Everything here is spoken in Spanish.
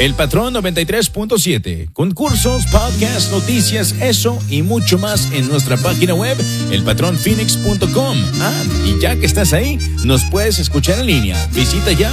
El Patrón 93.7. Concursos, podcasts, noticias, eso y mucho más en nuestra página web, elpatronphoenix.com. Y ya que estás ahí, nos puedes escuchar en línea. Visita ya